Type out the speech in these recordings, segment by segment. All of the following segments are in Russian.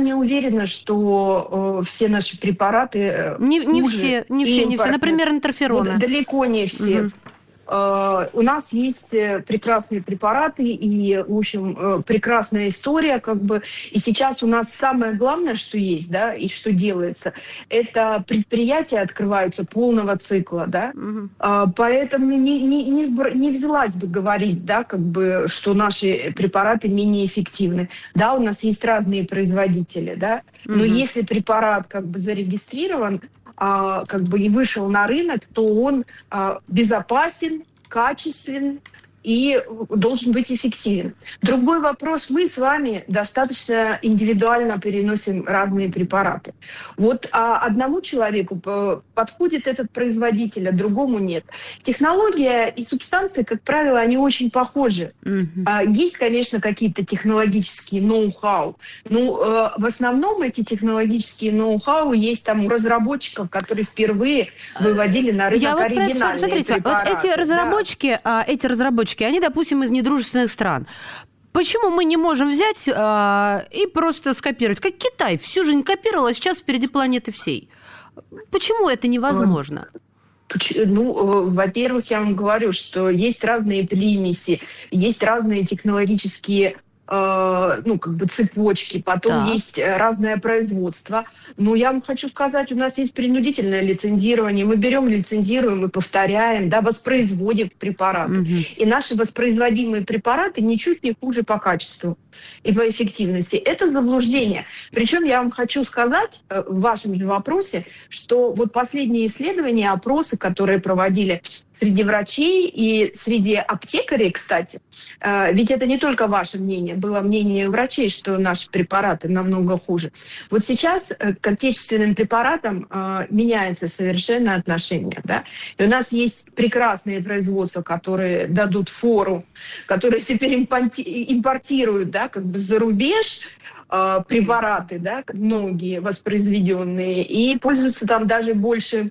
не уверена, что все наши препараты не все. Например, интерфероны. Вот, далеко не все. Угу. У нас есть прекрасные препараты и, в общем, прекрасная история, как бы. И сейчас у нас самое главное, что есть, да, и что делается, это предприятия открываются полного цикла, да. Поэтому не взялась бы говорить, да, как бы, что наши препараты менее эффективны. Да, у нас есть разные производители, да, но если препарат как бы зарегистрирован, как бы и вышел на рынок, то он безопасен, качествен и должен быть эффективен. Другой вопрос, мы с вами достаточно индивидуально переносим разные препараты. Вот одному человеку подходит этот производитель, а другому нет. Технология и субстанции, как правило, они очень похожи. Есть, конечно, какие-то технологические ноу-хау, но в основном эти технологические ноу-хау есть там у разработчиков, которые впервые выводили на рынок оригинальные препараты. Вот эти разработчики, они, допустим, из недружественных стран. Почему мы не можем взять и просто скопировать? Как Китай всю жизнь копировал, а сейчас впереди планеты всей. Почему это невозможно? Ну, во-первых, я вам говорю, что есть разные примеси, есть разные технологические цепочки, потом есть разное производство. Но я вам хочу сказать, у нас есть принудительное лицензирование. Мы берем, лицензируем и повторяем, да, воспроизводим препараты. И наши воспроизводимые препараты ничуть не хуже по качеству и по эффективности. Это заблуждение. Причем я вам хочу сказать в вашем же вопросе, что вот последние исследования, опросы, которые проводили среди врачей и среди аптекарей, кстати, ведь это не только ваше мнение, было мнение врачей, что наши препараты намного хуже. Вот сейчас к отечественным препаратам меняется совершенно отношение. Да? И у нас есть прекрасные производства, которые дадут фору, которые теперь импортируют, да, как бы за рубеж препараты, да, многие воспроизведенные, и пользуются там даже больше,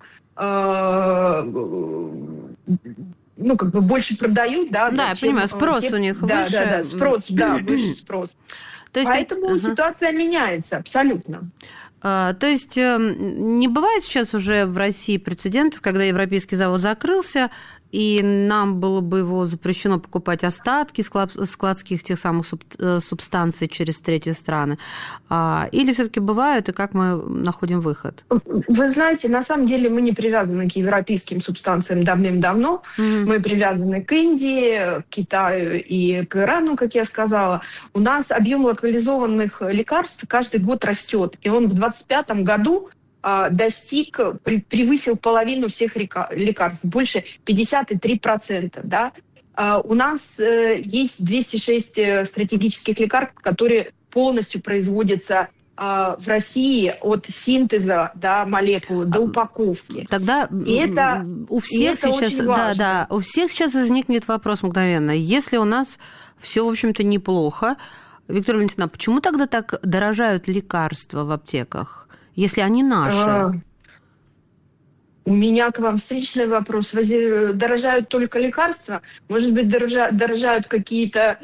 больше продают, да. Да, я понимаю, спрос у них выше. Да, спрос, да, выше спрос. То есть поэтому ситуация меняется абсолютно. То есть не бывает сейчас уже в России прецедентов, когда европейский завод закрылся, и нам было бы его запрещено покупать остатки складских тех самых субстанций через третьи страны? Или все-таки бывают, и как мы находим выход? Вы знаете, на самом деле мы не привязаны к европейским субстанциям давным-давно. Мы привязаны к Индии, к Китаю и к Ирану, как я сказала. У нас объем локализованных лекарств каждый год растет, и он в 2025 году превысил половину всех лекарств, больше 53%. Да? У нас есть 206 стратегических лекарств, которые полностью производятся в России от синтеза, да, молекул до упаковки. Тогда у всех сейчас возникнет вопрос мгновенно. Если у нас все, в общем-то, неплохо, Виктория Валентиновна, почему тогда так дорожают лекарства в аптеках? Если они наши? У меня к вам встречный вопрос. Дорожают только лекарства? Может быть, дорожают какие-то,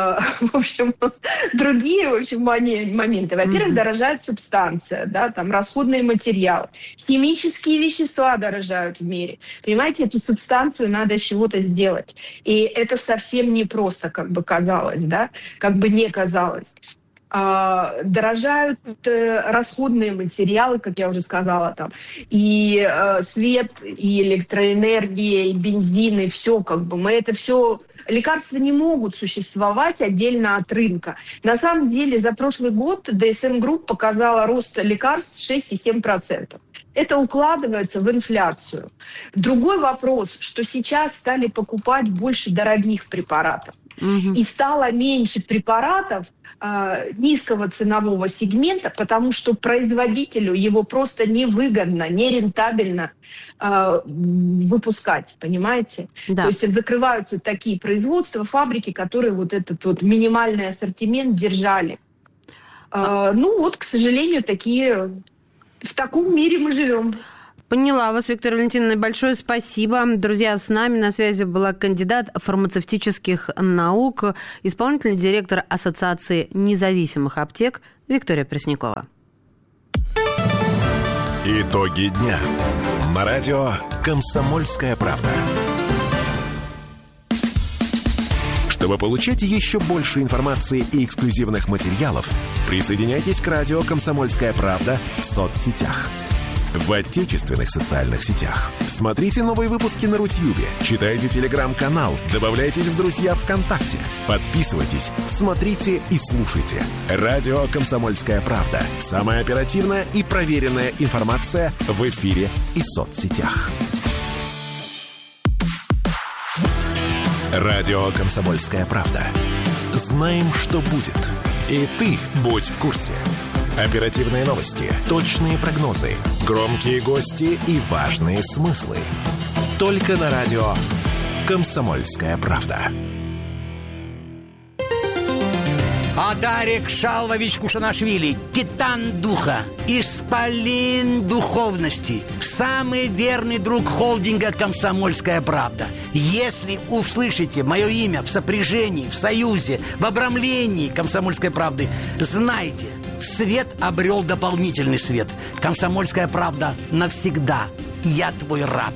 другие, моменты. Во-первых, дорожает субстанция, да, там расходные материалы. Химические вещества дорожают в мире. Понимаете, эту субстанцию надо с чего-то сделать. И это совсем непросто, как бы казалось, да, как бы не казалось. Дорожают расходные материалы, как я уже сказала, там, и свет, и электроэнергия, и бензин, и все, как бы мы это все. Лекарства не могут существовать отдельно от рынка. На самом деле за прошлый год DSM Group показала рост лекарств 6,7%. Это укладывается в инфляцию. Другой вопрос, что сейчас стали покупать больше дорогих препаратов. И стало меньше препаратов низкого ценового сегмента, потому что производителю его просто невыгодно, нерентабельно выпускать, понимаете? Да. То есть закрываются такие производства, фабрики, которые вот этот вот минимальный ассортимент держали. К сожалению, в таком мире мы живем. Поняла вас, Виктория Валентиновна. Большое спасибо. Друзья, с нами на связи была кандидат фармацевтических наук, исполнительный директор Ассоциации независимых аптек Виктория Преснякова. Итоги дня. На радио «Комсомольская правда». Чтобы получать еще больше информации и эксклюзивных материалов, присоединяйтесь к радио «Комсомольская правда» в соцсетях. В отечественных социальных сетях. Смотрите новые выпуски на Рутьюбе, читайте телеграм-канал, добавляйтесь в друзья ВКонтакте, подписывайтесь, смотрите и слушайте. Радио «Комсомольская правда». Самая оперативная и проверенная информация в эфире и соцсетях. Радио «Комсомольская правда». Знаем, что будет. И ты будь в курсе. Оперативные новости, точные прогнозы, громкие гости и важные смыслы. Только на радио «Комсомольская правда». Адарик Шалвович Кушанашвили, титан духа, исполин духовности, самый верный друг холдинга «Комсомольская правда». Если услышите мое имя в сопряжении, в союзе, в обрамлении «Комсомольской правды», знайте, свет обрел дополнительный свет. «Комсомольская правда» навсегда. Я твой раб.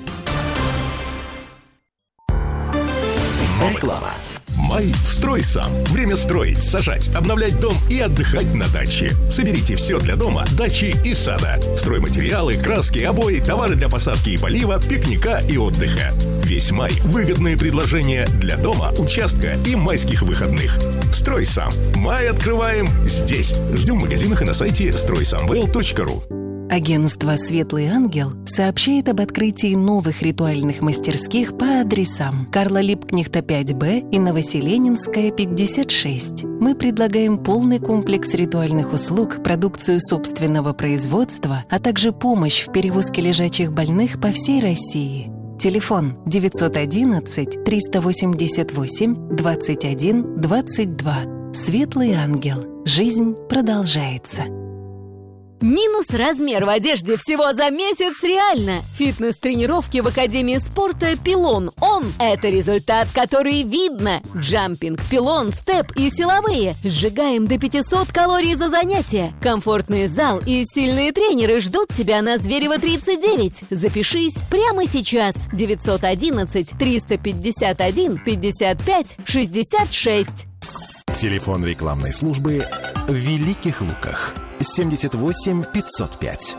Реклама. Май в «Стройсам». Время строить, сажать, обновлять дом и отдыхать на даче. Соберите все для дома, дачи и сада. Стройматериалы, краски, обои, товары для посадки и полива, пикника и отдыха. Весь май выгодные предложения для дома, участка и майских выходных. «Стройсам». Май открываем здесь. Ждем в магазинах и на сайте стройсамвел.ру. Агентство «Светлый ангел» сообщает об открытии новых ритуальных мастерских по адресам: Карла Липкнехта, 5Б и Новоселенинская, 56. Мы предлагаем полный комплекс ритуальных услуг, продукцию собственного производства, а также помощь в перевозке лежачих больных по всей России. Телефон 911 388 21 22. «Светлый ангел». Жизнь продолжается. Минус размер в одежде всего за месяц реально. Фитнес-тренировки в Академии спорта «Пилон». Это результат, который видно. Джампинг, пилон, степ и силовые. Сжигаем до 500 калорий за занятие. Комфортный зал и сильные тренеры ждут тебя на Зверева 39. Запишись прямо сейчас. 911 351 55 66. Телефон рекламной службы в Великих Луках. 78 505.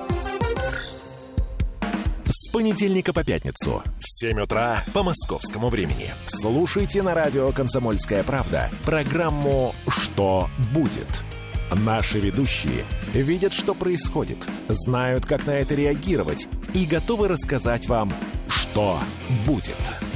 С понедельника по пятницу в 7 утра по московскому времени. Слушайте на радио «Комсомольская правда» программу «Что будет?». Наши ведущие видят, что происходит, знают, как на это реагировать и готовы рассказать вам, что будет.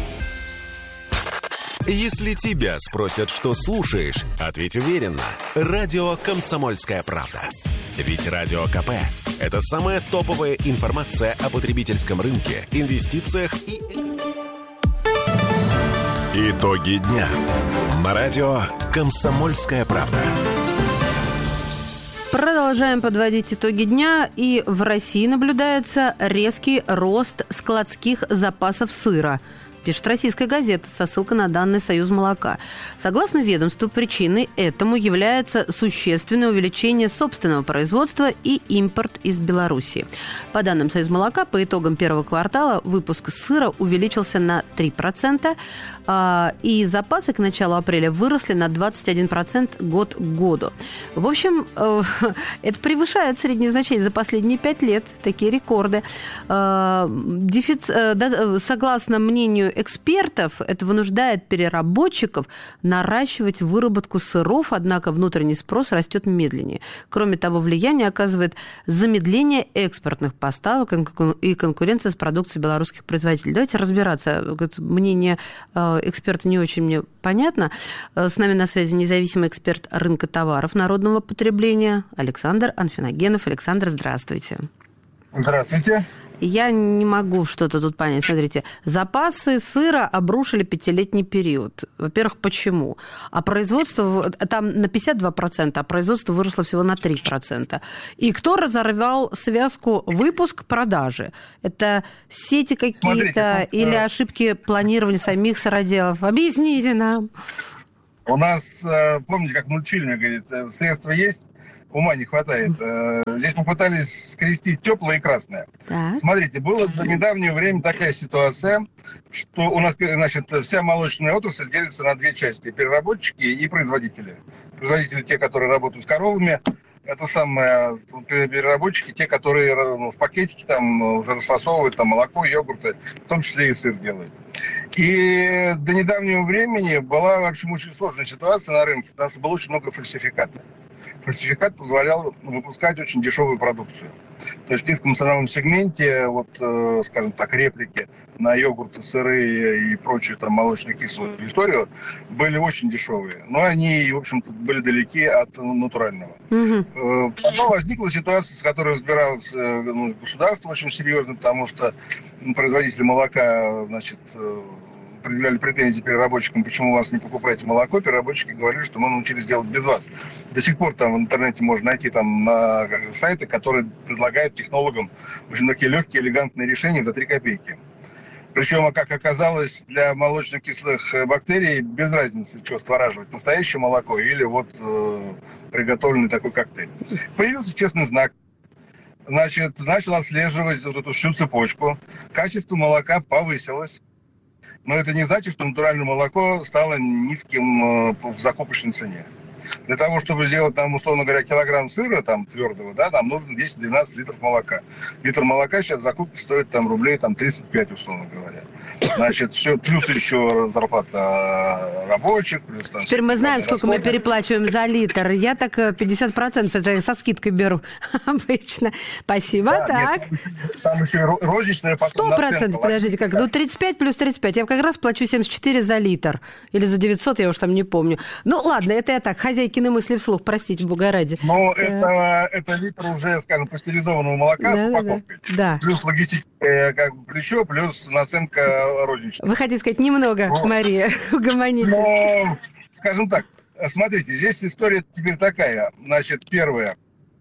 Если тебя спросят, что слушаешь, ответь уверенно. Радио «Комсомольская правда». Ведь Радио КП – это самая топовая информация о потребительском рынке, инвестициях и... Итоги дня. На радио «Комсомольская правда». Продолжаем подводить итоги дня, и в России наблюдается резкий рост складских запасов сыра. Пишет «Российская газета» со ссылкой на данные Союзмолока. Согласно ведомству, причиной этому является существенное увеличение собственного производства и импорт из Беларуси. По данным Союзмолока, по итогам первого квартала выпуск сыра увеличился на 3%, и запасы к началу апреля выросли на 21% год к году. В общем, это превышает среднее значение за последние 5 лет, такие рекорды. Согласно мнению экспертов, это вынуждает переработчиков наращивать выработку сыров, однако внутренний спрос растет медленнее. Кроме того, влияние оказывает замедление экспортных поставок и конкуренция с продукцией белорусских производителей. Давайте разбираться. Мнение эксперта не очень мне понятно. С нами на связи независимый эксперт рынка товаров народного потребления Александр Анфиногенов. Александр, здравствуйте. Здравствуйте. Я не могу что-то тут понять. Смотрите, запасы сыра обрушили 5-летний период. Во-первых, почему? А производство там на 52%, а производство выросло всего на 3%. И кто разорвал связку выпуск-продажи? Это сети какие-то или ошибки планирования самих сыроделов? Объясните нам. У нас, помните, как в мультфильме, говорит, средства есть, ума не хватает. Здесь попытались скрестить теплое и красное. Так. Смотрите, была до недавнего времени такая ситуация, что у нас, значит, вся молочная отрасль делится на две части. Переработчики и производители. Производители те, которые работают с коровами. Это самые переработчики, те, которые в пакетике там уже расфасовывают там молоко, йогурты, в том числе и сыр делают. И до недавнего времени была, в общем, очень сложная ситуация на рынке, потому что было очень много фальсификата. Фальсификат позволял выпускать очень дешевую продукцию. То есть в низком ценовом сегменте, вот, скажем так, реплики на йогурты, сыры и прочую там молочно-кислую историю были очень дешевые. Но они, в общем-то, были далеки от натурального. Потом возникла ситуация, с которой разбиралось государство очень серьезно, потому что производители молока, значит, предъявляли претензии переработчикам, почему у вас не покупаете молоко. Переработчики говорили, что мы научились делать без вас. До сих пор там в интернете можно найти там на сайты, которые предлагают технологам очень такие легкие, элегантные решения за 3 копейки. Причем, как оказалось, для молочно-кислых бактерий без разницы, что створаживать, настоящее молоко или вот приготовленный такой коктейль. Появился честный знак. Значит, начал отслеживать вот эту всю цепочку. Качество молока повысилось. Но это не значит, что натуральное молоко стало низким в закупочной цене. Для того, чтобы сделать, там, условно говоря, килограмм сыра там, твердого, да, там нужно 10-12 литров молока. Литр молока сейчас в закупке стоит там, рублей там, 35, условно говоря. Значит, все, плюс еще зарплата рабочих. Плюс, там, теперь мы знаем, сколько мы переплачиваем за литр. Я так 50% это со скидкой беру обычно. Спасибо, да, так. Нет, там еще розничная потом 100%, подождите, как? Ну, 35 плюс 35. Я как раз плачу 74 за литр. Или за 900, я уж там не помню. Ну, ладно, это я так, хозяйкины мысли вслух, простите, бога ради. Но это литр уже, скажем, пастеризованного молока с упаковкой. Да. Плюс логистическое как бы плечо, плюс наценка розничная. Вы хотите сказать немного, Мария, угомонитесь. Но, скажем так, смотрите, здесь история теперь такая. Значит, первое.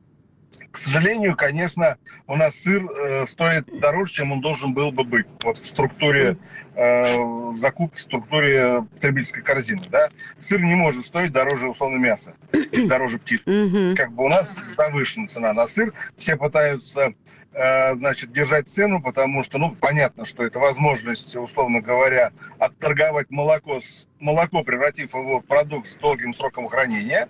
К сожалению, конечно, у нас сыр стоит дороже, чем он должен был бы быть. Вот в структуре закупки, в структуре потребительской корзины. Да? Сыр не может стоить дороже, условно, мяса, дороже птицы. Как бы у нас завышена цена на сыр. Все пытаются, значит, держать цену, потому что, ну, понятно, что это возможность, условно говоря, отторговать молоко, превратив его в продукт с долгим сроком хранения.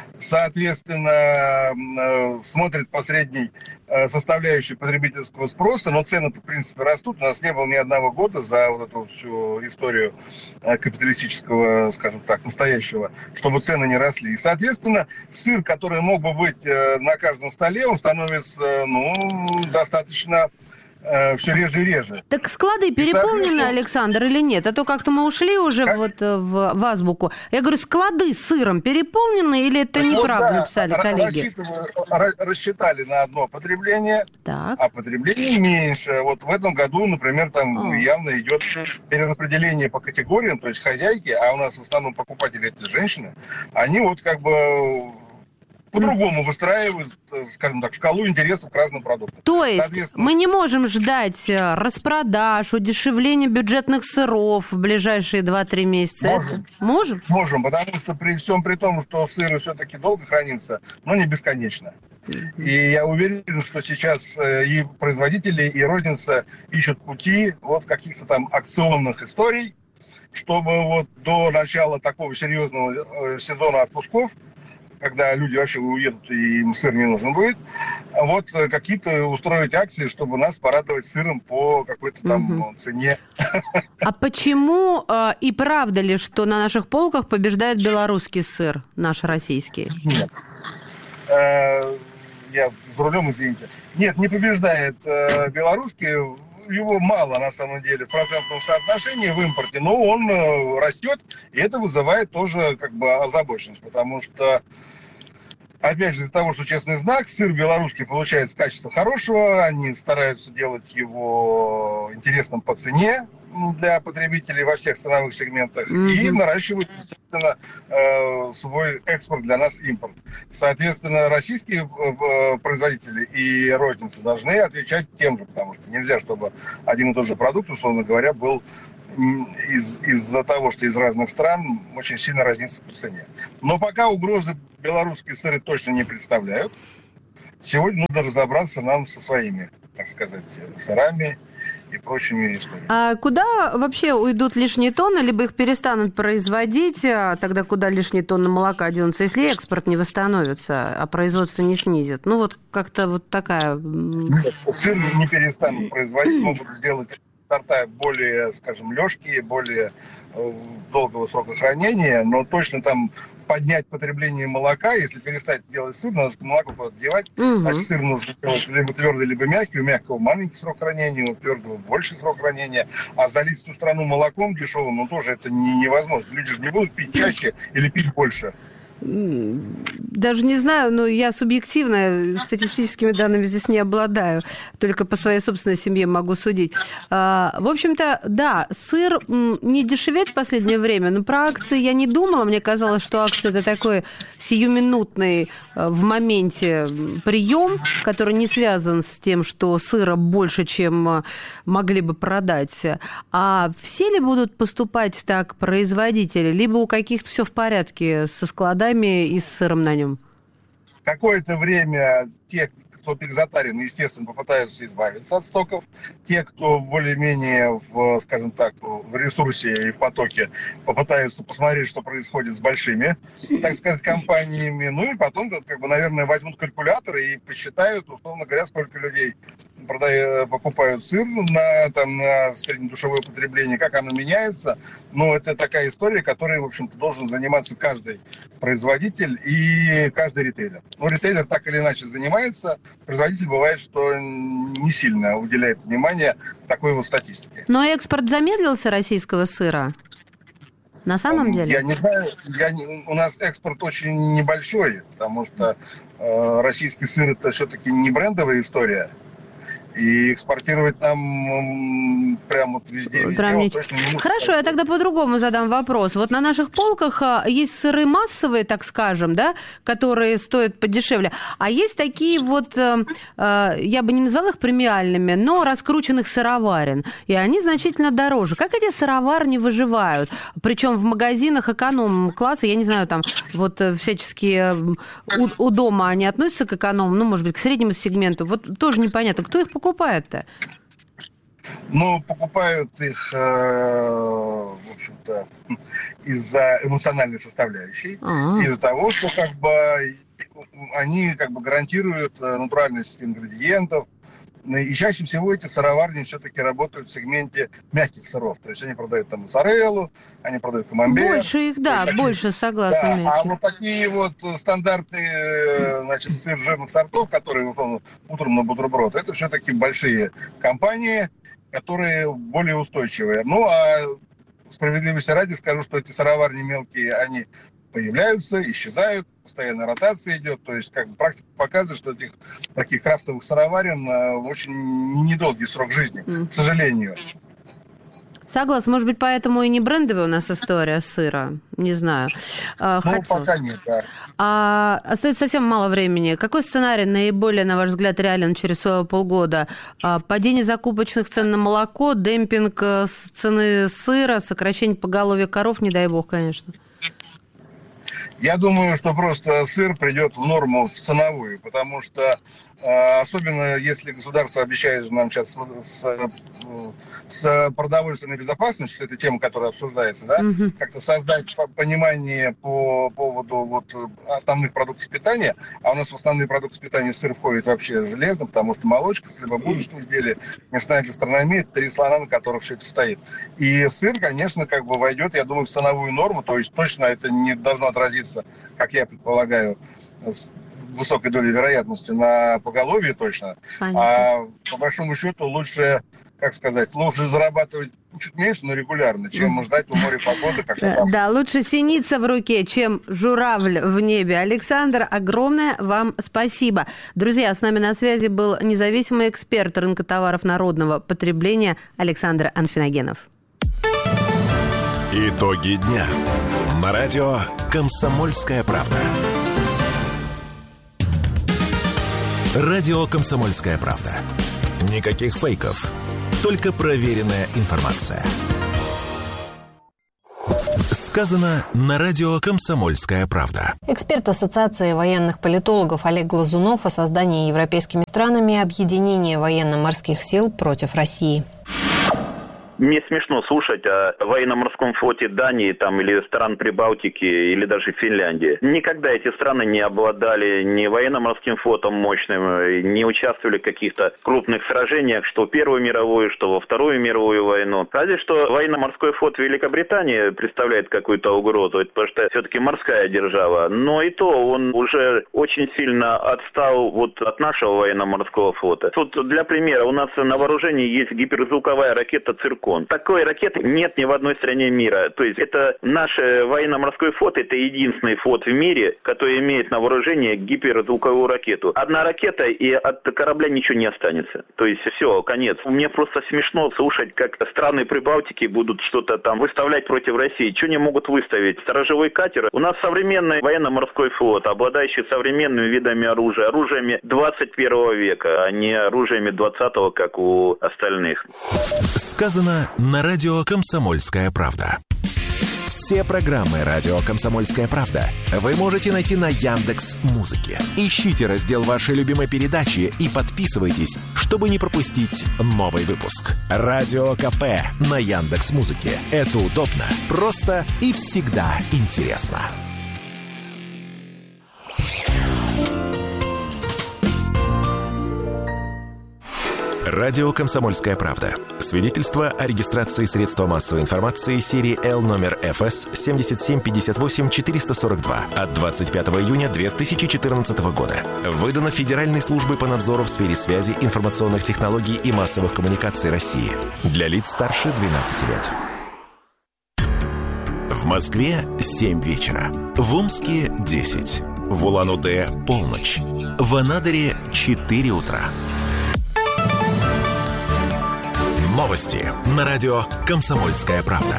Соответственно, смотрит по средней составляющей потребительского спроса, но цены-то, в принципе, растут. У нас не было ни одного года за вот эту всю историю капиталистического, скажем так, настоящего, чтобы цены не росли. И, соответственно, сыр, который мог бы быть на каждом столе, он становится, ну, достаточно все реже и реже. Так склады переполнены, Александр, или нет? А то как-то мы ушли уже вот в азбуку. Я говорю, склады с сыром переполнены или это неправда, написали коллеги? Рассчитали на одно потребление, а потребление меньше. Вот в этом году, например, там явно идет перераспределение по категориям, то есть хозяйки, а у нас в основном покупатели это женщины, они вот как бы по-другому выстраивают, скажем так, шкалу интересов к разным продуктам. То есть мы не можем ждать распродаж, удешевления бюджетных сыров в ближайшие 2-3 месяца? Можем? Можем, потому что при всем при том, что сыр все-таки долго хранится, но не бесконечно. И я уверен, что сейчас и производители, и розница ищут пути от каких-то там акционных историй, чтобы вот до начала такого серьезного сезона отпусков, когда люди вообще уедут и им сыр не нужен будет, вот какие-то устроить акции, чтобы нас порадовать сыром по какой-то там цене. А почему и правда ли, что на наших полках побеждает белорусский сыр, наш российский? Нет. Я за рулем, извините. Нет, не побеждает белорусский. Его мало, на самом деле, в процентном соотношении в импорте, но он растет, и это вызывает тоже как бы озабоченность, потому что, опять же, из-за того, что честный знак, сыр белорусский получается качества хорошего, они стараются делать его интересным по цене для потребителей во всех ценовых сегментах и наращивают, естественно, свой экспорт, для нас импорт. Соответственно, российские производители и розницы должны отвечать тем же, потому что нельзя, чтобы один и тот же продукт, условно говоря, был из-за того, что из разных стран очень сильно разнится по цене. Но пока угрозы белорусские сыры точно не представляют. Сегодня нужно разобраться нам со своими, так сказать, сырами и прочими историями. А куда вообще уйдут лишние тонны, либо их перестанут производить, тогда куда лишние тонны молока денутся, если экспорт не восстановится, а производство не снизит? Ну, вот как-то вот такая... Нет, сыр не перестанут производить, могут сделать сорта более, скажем, лёгкие, более долгого срока хранения, но точно там поднять потребление молока, если перестать делать сыр, надо молоко куда-то девать, значит, сыр нужно делать либо твердый, либо мягкий, у мягкого маленький срок хранения, у твердого больший срок хранения, а залить всю страну молоком дешевым, ну, тоже это невозможно. Люди же не будут пить чаще или пить больше. Даже не знаю, но я субъективно статистическими данными здесь не обладаю. Только по своей собственной семье могу судить. В общем-то, да, сыр не дешевеет в последнее время, но про акции я не думала. Мне казалось, что акции – это такой сиюминутный в моменте прием, который не связан с тем, что сыра больше, чем могли бы продать. А все ли будут поступать так производители? Либо у каких-то все в порядке со складами и с сыром на нем? Какое-то время те, кто перезатарен, естественно, попытаются избавиться от стоков. Те, кто более-менее, скажем так, в ресурсе и в потоке, попытаются посмотреть, что происходит с большими, так сказать, компаниями. Ну и потом, наверное, возьмут калькуляторы и посчитают, условно говоря, сколько людей покупают сыр на среднедушевое потребление, как оно меняется. Но это такая история, которой, в общем-то, должен заниматься каждый производитель и каждый ритейлер. Ну, ритейлер так или иначе занимается, производитель бывает, что не сильно уделяет внимание такой вот статистике. Но экспорт замедлился российского сыра? На самом деле? Я не знаю. У нас экспорт очень небольшой, потому что российский сыр – это все-таки не брендовая история. И экспортировать там прямо вот везде точно не нужно. Хорошо, я тогда по-другому задам вопрос. Вот на наших полках есть сыры массовые, так скажем, да, которые стоят подешевле, а есть такие вот, я бы не назвала их премиальными, но раскрученных сыроварен, и они значительно дороже. Как эти сыроварни выживают? Причем в магазинах эконом-класса, я не знаю, там вот всяческие у дома они относятся к эконом, ну, может быть, к среднему сегменту, вот тоже непонятно, кто их покупают-то? Ну, покупают их, в общем-то, из-за эмоциональной составляющей, из-за того, что они гарантируют натуральность ингредиентов. И чаще всего эти сыроварни все-таки работают в сегменте мягких сыров. То есть они продают там моцареллу, они продают камамбер. Больше их, да, больше, согласна. Да, а вот такие вот стандартные, сыр жирных сортов, которые утром на бутерброд, это все-таки большие компании, которые более устойчивые. Ну, а справедливости ради скажу, что эти сыроварни мелкие, они появляются, исчезают, постоянная ротация идет. То есть практика показывает, что этих таких крафтовых сыроварен очень недолгий срок жизни, к сожалению. Согласна. Может быть, поэтому и не брендовая у нас история сыра. Не знаю. Пока нет, да. Остается совсем мало времени. Какой сценарий наиболее, на ваш взгляд, реален через полгода? Падение закупочных цен на молоко, демпинг цены сыра, сокращение поголовья коров, не дай бог, конечно. Я думаю, что просто сыр придет в норму в ценовую, потому что особенно если государство обещает нам сейчас с продовольственной безопасностью, это тема, которая обсуждается, да, как-то создать понимание по поводу основных продуктов питания, а у нас в основные продукты питания сыр входит вообще железно, потому что молочка, хлебобулочные изделия, мясная гастрономия, 3 слона, на которых все это стоит. И сыр, конечно, войдет, я думаю, в ценовую норму, то есть точно это не должно отразиться, как я предполагаю, с высокой долей вероятности на поголовье точно. Понятно. А по большому счету лучше зарабатывать чуть меньше, но регулярно, чем ждать у моря погоды. Да, лучше синица в руке, чем журавль в небе. Александр, огромное вам спасибо. Друзья, с нами на связи был независимый эксперт рынка товаров народного потребления Александр Анфиногенов. Итоги дня. На радио «Комсомольская правда». Радио «Комсомольская правда». Никаких фейков, только проверенная информация. Сказано на радио «Комсомольская правда». Эксперт Ассоциации военных политологов Олег Глазунов о создании европейскими странами объединения военно-морских сил против России. Мне смешно слушать о военно-морском флоте Дании там, или стран Прибалтики, или даже Финляндии. Никогда эти страны не обладали ни военно-морским флотом мощным, не участвовали в каких-то крупных сражениях, что в Первую мировую, что во Вторую мировую войну. Разве что военно-морской флот Великобритании представляет какую-то угрозу, потому что все-таки морская держава. Но и то он уже очень сильно отстал вот от нашего военно-морского флота. Тут для примера, у нас на вооружении есть гиперзвуковая ракета «Циркон». Такой ракеты нет ни в одной стране мира. То есть это наш военно-морской флот, это единственный флот в мире, который имеет на вооружении гиперзвуковую ракету. Одна ракета, и от корабля ничего не останется. То есть все, конец. Мне просто смешно слушать, как страны Прибалтики будут что-то там выставлять против России. Что они могут выставить? Сторожевой катер. У нас современный военно-морской флот, обладающий современными видами оружия, оружиями 21 века, а не оружиями 20-го, как у остальных. Сказано на радио «Комсомольская правда». Все программы радио «Комсомольская правда» вы можете найти на Яндекс.Музыке. Ищите раздел вашей любимой передачи и подписывайтесь, чтобы не пропустить новый выпуск. Радио КП на Яндекс.Музыке. Это удобно, просто и всегда интересно. Радио «Комсомольская правда». Свидетельство о регистрации средства массовой информации серии Л номер ФС 7758-442 от 25 июня 2014 года. Выдано Федеральной службой по надзору в сфере связи, информационных технологий и массовых коммуникаций России. Для лиц старше 12 лет. В Москве 7 вечера. В Омске 10. В Улан-Удэ полночь. В Анадыре 4 утра. Новости на радио «Комсомольская правда».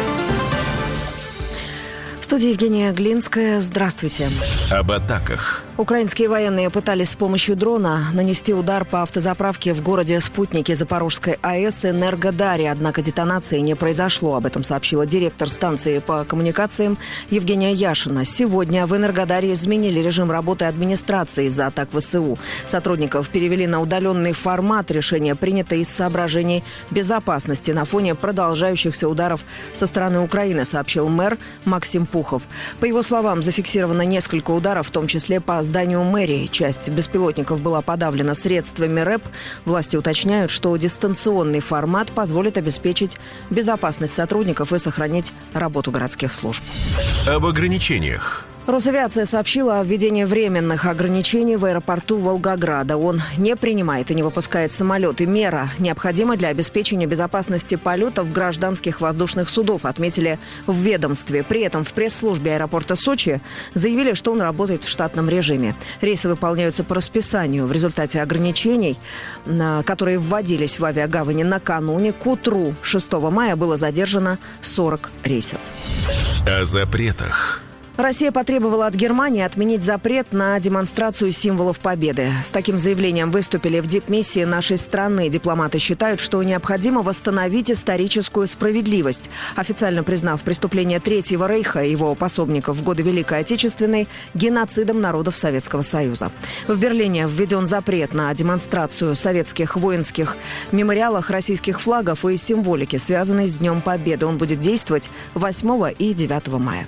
В студии Евгения Глинская. Здравствуйте. Об атаках. Украинские военные пытались с помощью дрона нанести удар по автозаправке в городе Спутники Запорожской АЭС Энергодаре, однако детонации не произошло. Об этом сообщила директор станции по коммуникациям Евгения Яшина. Сегодня в Энергодаре изменили режим работы администрации из-за атак ВСУ. Сотрудников перевели на удаленный формат. Решение принято из соображений безопасности на фоне продолжающихся ударов со стороны Украины, сообщил мэр Максим Пухов. По его словам, зафиксировано несколько ударов, в том числе по зданию мэрии. Часть беспилотников была подавлена средствами РЭП. Власти уточняют, что дистанционный формат позволит обеспечить безопасность сотрудников и сохранить работу городских служб. Об ограничениях. Росавиация сообщила о введении временных ограничений в аэропорту Волгограда. Он не принимает и не выпускает самолеты. Мера необходима для обеспечения безопасности полетов гражданских воздушных судов, отметили в ведомстве. При этом в пресс-службе аэропорта Сочи заявили, что он работает в штатном режиме. Рейсы выполняются по расписанию. В результате ограничений, которые вводились в авиагавани накануне, к утру 6 мая было задержано 40 рейсов. О запретах. Россия потребовала от Германии отменить запрет на демонстрацию символов победы. С таким заявлением выступили в дипмиссии нашей страны. Дипломаты считают, что необходимо восстановить историческую справедливость, официально признав преступление Третьего Рейха и его пособников в годы Великой Отечественной геноцидом народов Советского Союза. В Берлине введен запрет на демонстрацию советских воинских мемориалах, российских флагов и символики, связанной с Днем Победы. Он будет действовать 8 и 9 мая.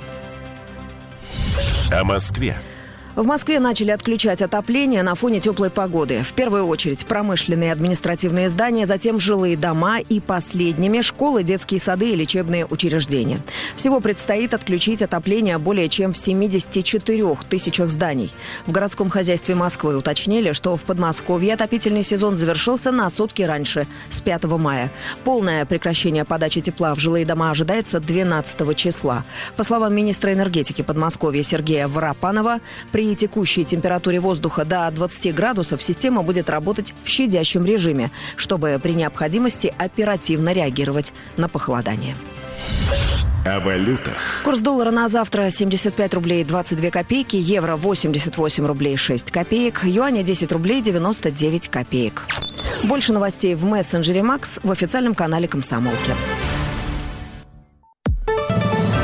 О Москве. В Москве начали отключать отопление на фоне теплой погоды. В первую очередь промышленные и административные здания, затем жилые дома и последними школы, детские сады и лечебные учреждения. Всего предстоит отключить отопление более чем в 74 тысячах зданий. В городском хозяйстве Москвы уточнили, что в Подмосковье отопительный сезон завершился на сутки раньше, с 5 мая. Полное прекращение подачи тепла в жилые дома ожидается 12 числа. По словам министра энергетики Подмосковья Сергея Воропанова, при текущей температуре воздуха до 20 градусов система будет работать в щадящем режиме, чтобы при необходимости оперативно реагировать на похолодание. О валютах. Курс доллара на завтра 75 рублей 22 копейки, евро 88 рублей 6 копеек, юаня 10 рублей 99 копеек. Больше новостей в мессенджере Макс в официальном канале «Комсомолки».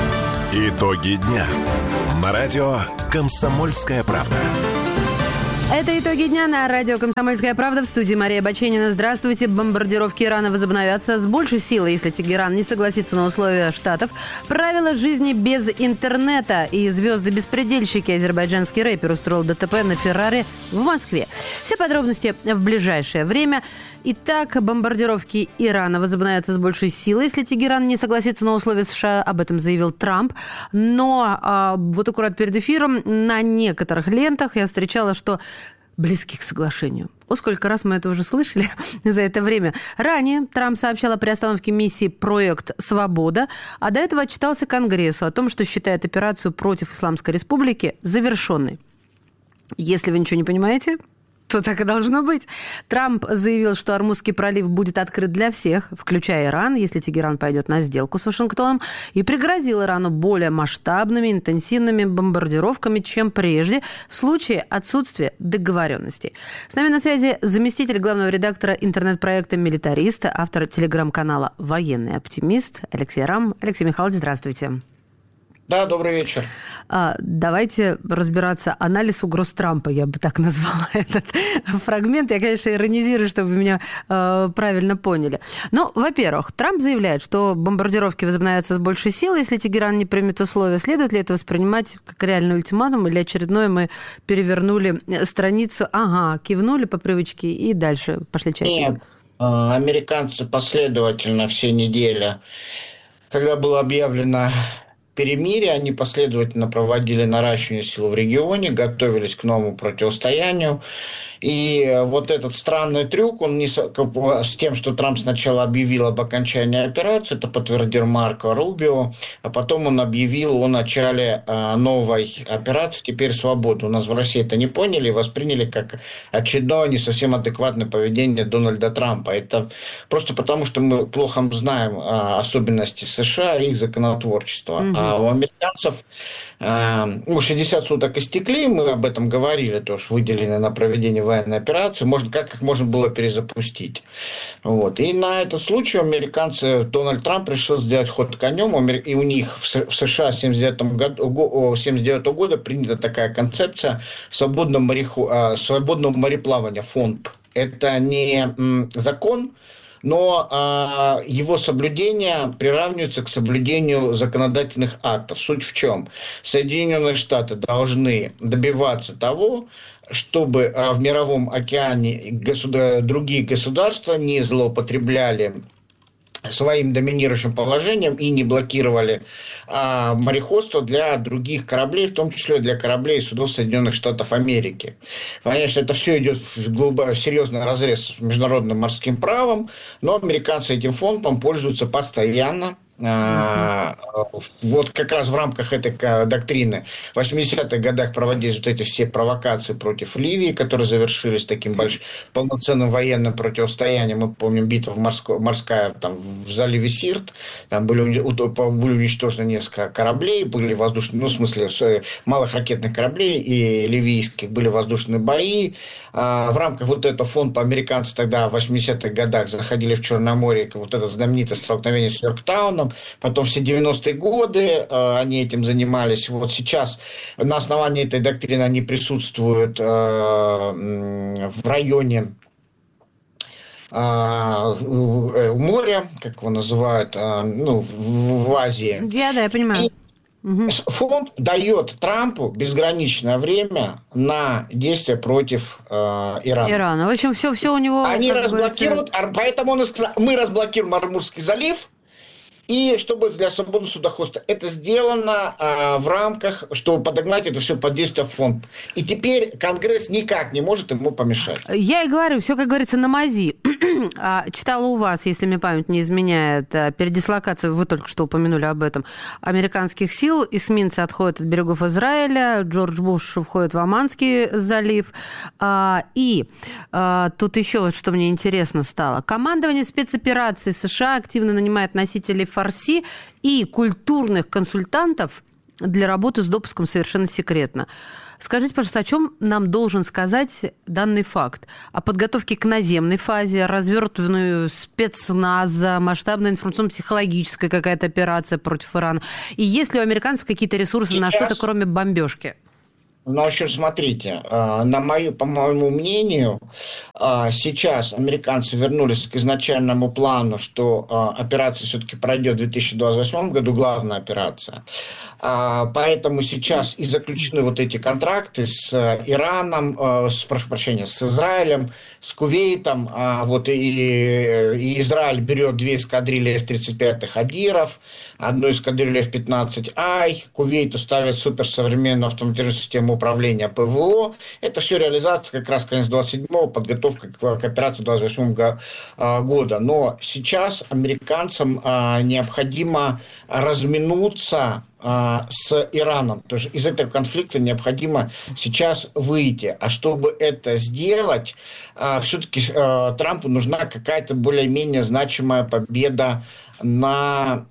Итоги дня. На радио «Комсомольская правда». Это «Итоги дня» на радио «Комсомольская правда». В студии Мария Баченина. Здравствуйте. Бомбардировки Ирана возобновятся с большей силой, если Тегеран не согласится на условия Штатов. Правила жизни без интернета и звезды-беспредельщики. Азербайджанский рэпер устроил ДТП на Феррари в Москве. Все подробности в ближайшее время. Итак, бомбардировки Ирана возобновятся с большей силой, если Тегеран не согласится на условия США. Об этом заявил Трамп. Но вот аккурат перед эфиром на некоторых лентах я встречала, что близки к соглашению. Сколько раз мы это уже слышали за это время. Ранее Трамп сообщал о приостановке миссии «Проект Свобода», а до этого отчитался Конгрессу о том, что считает операцию против Исламской Республики завершенной. Если вы ничего не понимаете, то так и должно быть. Трамп заявил, что Ормузский пролив будет открыт для всех, включая Иран, если Тегеран пойдет на сделку с Вашингтоном, и пригрозил Ирану более масштабными, интенсивными бомбардировками, чем прежде, в случае отсутствия договоренностей. С нами на связи заместитель главного редактора интернет-проекта «Милитарист», автор телеграм-канала «Военный оптимист» Алексей Рам. Алексей Михайлович, здравствуйте. Да, добрый вечер. Давайте разбираться. Анализ угроз Трампа, я бы так назвала этот фрагмент. Я, конечно, иронизирую, чтобы вы меня правильно поняли. Но, во-первых, Трамп заявляет, что бомбардировки возобновятся с большей силой, если Тегеран не примет условия. Следует ли это воспринимать как реальный ультиматум, или очередной мы перевернули страницу, кивнули по привычке и дальше пошли чай? Нет, американцы последовательно все недели, когда было объявлено перемирие, они последовательно проводили наращивание сил в регионе, готовились к новому противостоянию. И вот этот странный трюк, он не с тем, что Трамп сначала объявил об окончании операции, это подтвердил Марко Рубио, а потом он объявил о начале новой операции «Теперь свобода». У нас в России это не поняли и восприняли как очередное не совсем адекватное поведение Дональда Трампа. Это просто потому, что мы плохо знаем особенности США и их законотворчества. А у американцев 60 суток истекли, мы об этом говорили, тоже выделены на проведение военной операции, как их можно было перезапустить. Вот. И на этот случай американцы, Дональд Трамп решил сделать ход конем, и у них в США с 1979 года принята такая концепция свободного мореплавания, ФОНП. Это не закон, но его соблюдение приравнивается к соблюдению законодательных актов. Суть в чем? Соединенные Штаты должны добиваться того, чтобы в Мировом океане другие государства не злоупотребляли своим доминирующим положением и не блокировали мореходство для других кораблей, в том числе для кораблей и судов Соединенных Штатов Америки. Конечно, это все идет в серьезный разрез с международным морским правом, но американцы этим фондом пользуются постоянно. Вот как раз в рамках этой доктрины в 80-х годах проводились вот эти все провокации против Ливии, которые завершились таким полноценным военным противостоянием. Мы помним битву морская там, в заливе Сирт, там были уничтожены несколько кораблей, были воздушные, в смысле малых ракетных кораблей и ливийских, были воздушные бои. В рамках вот этого фонда американцы тогда в 80-х годах заходили в Черное море, вот это знаменитое столкновение с Йорктауном. Потом все 90-е годы они этим занимались. Вот сейчас на основании этой доктрины они присутствуют в районе моря, как его называют, в Азии. Да, я понимаю. Фонд дает Трампу безграничное время на действия против Ирана. В общем, все у него... Они разблокируют, поэтому он сказал, мы разблокируем Ормузский залив, и чтобы для свободного судоходства это сделано в рамках, чтобы подогнать это все под действие фонда. И теперь Конгресс никак не может ему помешать. Я и говорю, все, как говорится, на мази. Читала у вас, если мне память не изменяет, передислокацию, вы только что упомянули об этом, американских сил. Эсминцы отходят от берегов Израиля, Джордж Буш входит в Оманский залив. И тут еще вот что мне интересно стало. Командование спецопераций США активно нанимает носителей фарси и культурных консультантов для работы с допуском совершенно секретно. Скажите, пожалуйста, о чем нам должен сказать данный факт? О подготовке к наземной фазе, развертыванию спецназа, масштабная информационно-психологическая какая-то операция против Ирана? И есть ли у американцев какие-то ресурсы на что-то, кроме бомбежки? Ну, в общем, смотрите, по моему мнению, сейчас американцы вернулись к изначальному плану, что операция все-таки пройдет в 2028 году, главная операция. Поэтому сейчас и заключены вот эти контракты с Ираном, прошу прощения, с Израилем, с Кувейтом. Вот и Израиль берет 2 эскадрильи F-35 «Хадиров», 1 эскадрилью F-15I, Кувейту ставят суперсовременную автоматизированную систему управления ПВО. Это все реализация как раз конец 27-го, подготовка к операции 28 года. Но сейчас американцам необходимо разминуться с Ираном. То есть из этого конфликта необходимо сейчас выйти. А чтобы это сделать, все-таки Трампу нужна какая-то более-менее значимая победа в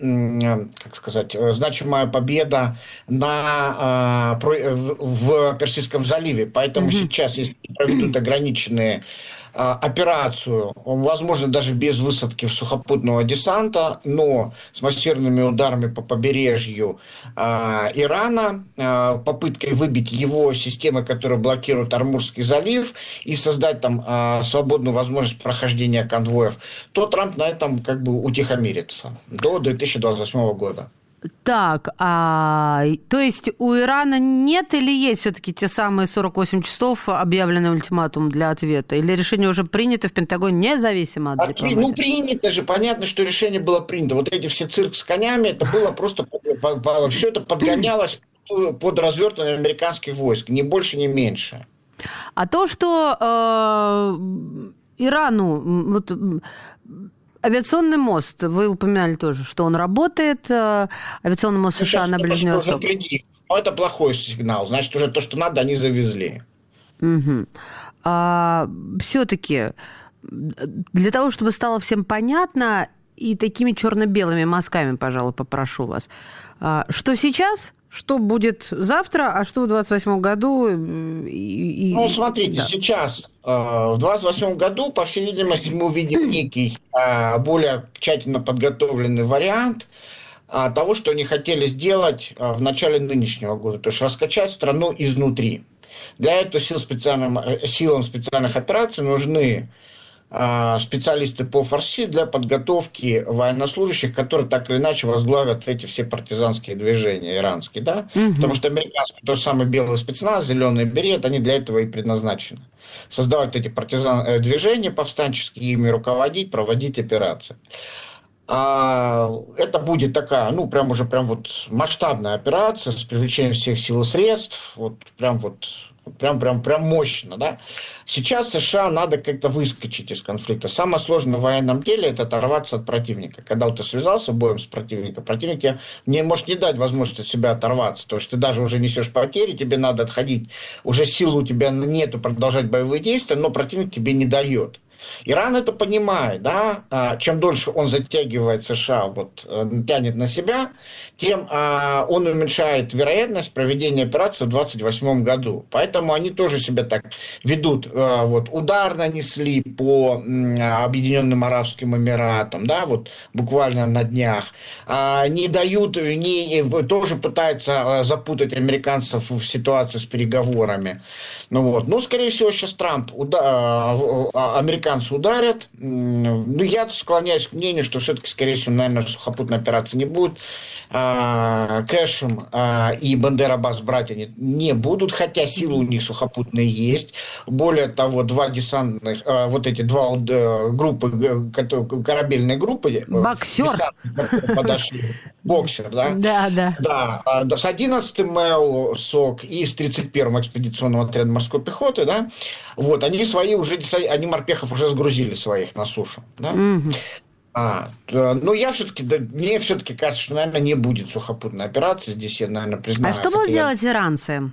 Персидском заливе. Поэтому сейчас, если проведут ограниченные операцию, возможно, даже без высадки сухопутного десанта, но с массированными ударами по побережью Ирана, попыткой выбить его системы, которые блокируют Ормузский залив, и создать там свободную возможность прохождения конвоев, то Трамп на этом как бы утихомирится до 2028 года. Так, то есть у Ирана нет или есть все-таки те самые 48 часов объявленный ультиматум для ответа? Или решение уже принято в Пентагоне независимо от дипломатии? Ну, принято же, понятно, что решение было принято. Вот эти все цирк с конями, это было просто, все это подгонялось под развертывание американских войск, ни больше, ни меньше. А то, что Ирану... Вот, авиационный мост, вы упоминали тоже, что он работает, авиационный мост США на Ближнем Востоке. Но это плохой сигнал, значит, уже то, что надо, они завезли. Угу. Все-таки для того, чтобы стало всем понятно, и такими черно-белыми мазками, пожалуй, попрошу вас, что сейчас, что будет завтра, а что в 2028 году? Ну, смотрите, сейчас, в 2028 году, по всей видимости, мы увидим некий более тщательно подготовленный вариант того, что они хотели сделать в начале нынешнего года, то есть раскачать страну изнутри. Для этого силам специальных операций нужны специалисты по фарси для подготовки военнослужащих, которые так или иначе возглавят эти все партизанские движения иранские, да? Потому что американские, тот самый белый спецназ, зеленый берет, они для этого и предназначены. Создавать эти движения повстанческие, ими руководить, проводить операции. Это будет такая, ну, прям масштабная операция с привлечением всех сил и средств, прям мощно, да. Сейчас США надо как-то выскочить из конфликта. Самое сложное в военном деле – это оторваться от противника. Когда ты связался боем с противником, противник тебе не может не дать возможности от себя оторваться. То есть ты даже уже несешь потери, тебе надо отходить, уже сил у тебя нету продолжать боевые действия, но противник тебе не дает. Иран это понимает, да, чем дольше он затягивает США, тянет на себя, тем он уменьшает вероятность проведения операции в 2028 году. Поэтому они тоже себя так ведут. Удар нанесли по Объединенным Арабским Эмиратам, да, буквально на днях. Не дают, тоже пытаются запутать американцев в ситуации с переговорами. Ну, скорее всего, сейчас Трамп, американцы ударят. Ну, я склоняюсь к мнению, что все-таки, скорее всего, наверное, сухопутной операции не будет. Кэшем и Бандер-Аббас братья не будут, хотя силы у них сухопутные есть. Более того, два десантных, два группы, корабельные группы. Боксер. Подошли. Боксер, да? Да. С 11-м МЭО СОК и с 31-м экспедиционным отрядом морской пехоты, да, они свои уже, они морпехов уже сгрузили своих на сушу, да. Но мне все-таки кажется, что, наверное, не будет сухопутной операции. Здесь я, наверное, признаю. А что будут делать иранцы?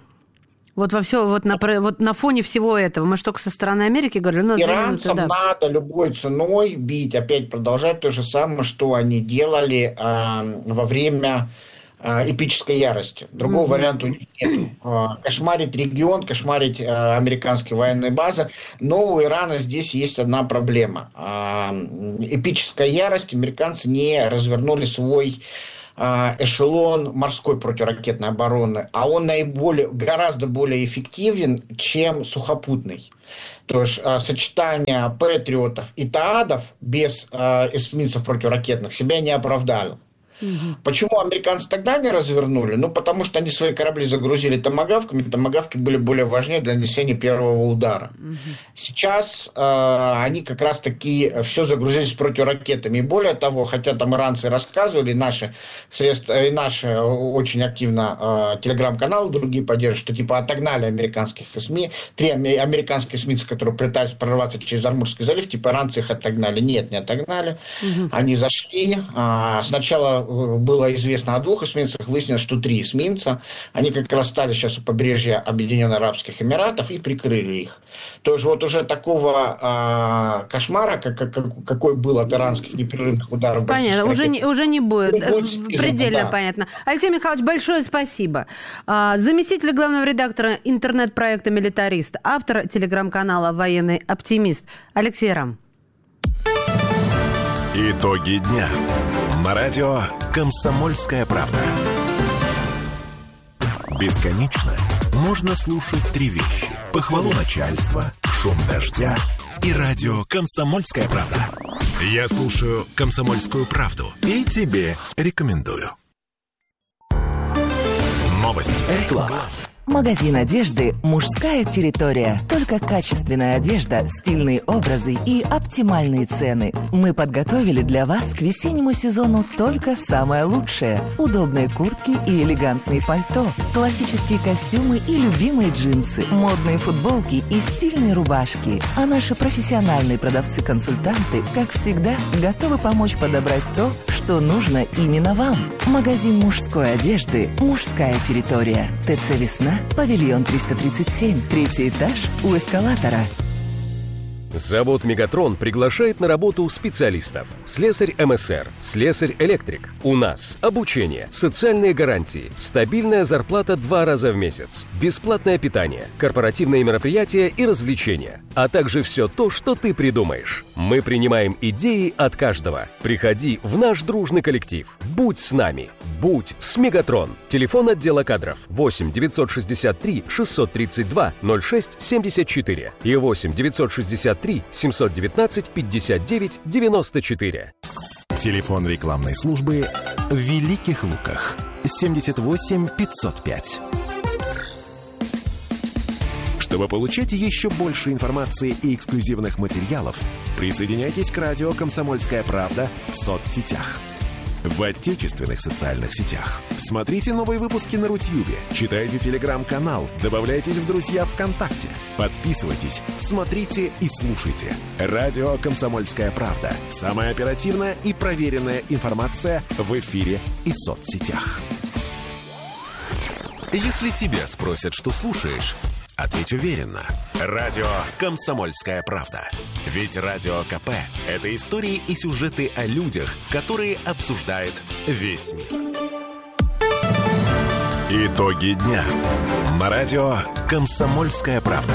На фоне всего этого. Мы же только со стороны Америки говорили. Иранцам надо любой ценой бить, опять продолжать то же самое, что они делали во время эпической ярости. Другого варианта у них нет. Кошмарить регион, кошмарить американские военные базы. Но у Ирана здесь есть одна проблема. Эпическая ярость, американцы не развернули свой эшелон морской противоракетной обороны, а он гораздо более эффективен, чем сухопутный. То есть сочетание патриотов и таадов без эсминцев противоракетных себя не оправдало. Почему американцы тогда не развернули? Ну, потому что они свои корабли загрузили томагавками. Томагавки были более важнее для нанесения первого удара. Сейчас они как раз-таки все загрузились противоракетами. И более того, хотя там иранцы рассказывали, наши очень активно телеграм-каналы другие поддерживают, что типа отогнали американских СМИ. 3 американских эсминца, которые пытались прорваться через Ормузский залив, типа иранцы их отогнали. Нет, не отогнали. Они зашли. Сначала было известно о 2 эсминцах, выяснилось, что 3 эсминца. Они как раз стали сейчас у побережья Объединенных Арабских Эмиратов и прикрыли их. То есть вот уже такого кошмара, какой был от иранских непрерывных ударов... Понятно, уже не будет. Предельно понятно. Алексей Михайлович, большое спасибо. Заместитель главного редактора интернет-проекта «Милитарист», автор телеграм-канала «Военный оптимист» Алексей Рам. Итоги дня. На радио «Комсомольская правда». Бесконечно можно слушать 3 вещи. Похвалу начальства, шум дождя и радио «Комсомольская правда». Я слушаю «Комсомольскую правду» и тебе рекомендую. Новости. Реклама. Магазин одежды «Мужская территория». Только качественная одежда, стильные образы и оптимальные цены. Мы подготовили для вас к весеннему сезону только самое лучшее. Удобные куртки и элегантные пальто, классические костюмы и любимые джинсы, модные футболки и стильные рубашки. А наши профессиональные продавцы-консультанты, как всегда, готовы помочь подобрать то, что нужно именно вам. Магазин мужской одежды «Мужская территория». ТЦ «Весна», павильон 337, 3-й этаж у эскалатора. Завод «Мегатрон» приглашает на работу специалистов. Слесарь МСР, слесарь-электрик. У нас обучение, социальные гарантии, стабильная зарплата 2 раза в месяц, бесплатное питание, корпоративные мероприятия и развлечения, а также все то, что ты придумаешь. Мы принимаем идеи от каждого. Приходи в наш дружный коллектив. Будь с нами. Будь с «Мегатрон». Телефон отдела кадров 8 963 632 06 74 и 8 963 719 59 94. Телефон рекламной службы в Великих Луках 78 505. Чтобы получать еще больше информации и эксклюзивных материалов, присоединяйтесь к радио «Комсомольская правда» в соцсетях. В отечественных социальных сетях. Смотрите новые выпуски на Рутьюбе, читайте телеграм-канал, добавляйтесь в друзья ВКонтакте, подписывайтесь, смотрите и слушайте. Радио «Комсомольская правда». Самая оперативная и проверенная информация в эфире и соцсетях. Если тебя спросят, что слушаешь, ответь уверенно. Радио «Комсомольская правда». Ведь Радио КП – это истории и сюжеты о людях, которые обсуждает весь мир. Итоги дня. На радио «Комсомольская правда».